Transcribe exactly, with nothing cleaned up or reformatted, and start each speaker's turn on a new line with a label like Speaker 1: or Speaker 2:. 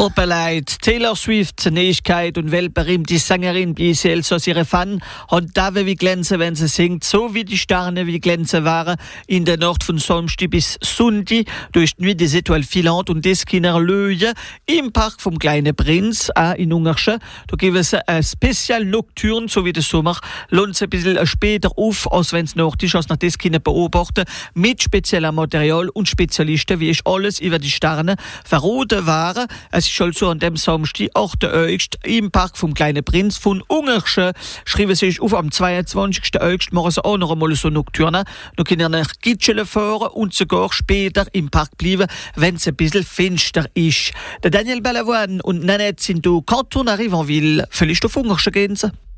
Speaker 1: Opeleit, Taylor Swift, Neuigkeit und weltberühmte Sängerin Biesie Elsass ihre Fan und da wie glänze, wenn sie singt, so wie die Sterne wie glänze waren in der Nacht von Samstag bis Sonntag durch die Nuit des Étoiles filantes und des Kinder Löwe im Park vom Kleinen Prinz auch in Ungarn. Da gibt es ein Spezial Nocturne, so wie der Sommer, lohnt sich ein bisschen später auf, als wenn es Nacht ist, als nach des Kinder beobachten, mit speziellem Material und Spezialisten, wie ich alles über die Sterne verraten waren. Es ist also an dem Samstag, achter August, im Park vom Kleinen Prinz von Ungarn. Schreiben Sie sich auf, am zweiundzwanzigsten August machen Sie auch noch einmal so Nocturne. Da können Sie nach Gitschele fahren und sogar später im Park bleiben, wenn es ein bisschen finster ist. Der Daniel Balavoine und Nanette sind du, quand on arrive en ville. Vielleicht auf Ungarn gehen Sie.